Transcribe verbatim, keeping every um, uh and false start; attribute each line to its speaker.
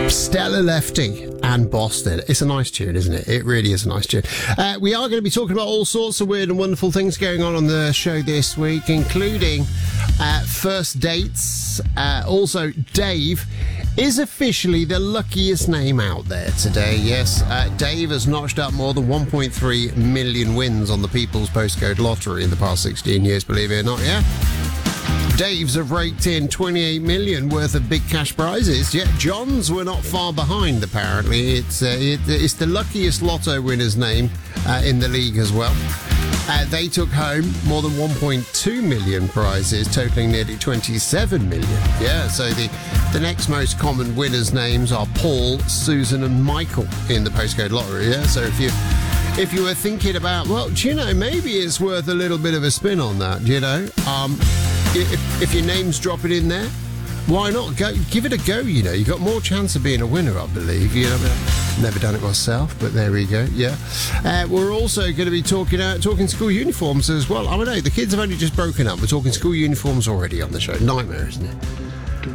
Speaker 1: Stella Lefty and Boston. It's a nice tune, isn't it? It really is a nice tune. Uh, we are going to be talking about all sorts of weird and wonderful things going on on the show this week, including uh, first dates. Uh, also, Dave is officially the luckiest name out there today. Yes, uh, Dave has notched up more than one point three million wins on the People's Postcode Lottery in the past sixteen years, believe it or not, yeah? Dave's have raked in twenty-eight million worth of big cash prizes. Yeah, John's were not far behind, apparently. It's uh, it, it's the luckiest lotto winner's name uh, in the league as well. Uh, they took home more than one point two million prizes, totaling nearly twenty-seven million. Yeah, so the, the next most common winners' names are Paul, Susan and Michael in the Postcode Lottery. Yeah, so if you... If you were thinking about, well, do you know, maybe it's worth a little bit of a spin on that, do you know? Um, if, if your name's dropping in there, why not? Go, give it a go, you know. You've got more chance of being a winner, I believe. You know, never done it myself, but there we go, yeah. Uh, we're also going to be talking uh, talking school uniforms as well. I don't know, the kids have only just broken up. We're talking school uniforms already on the show. Nightmare, isn't it?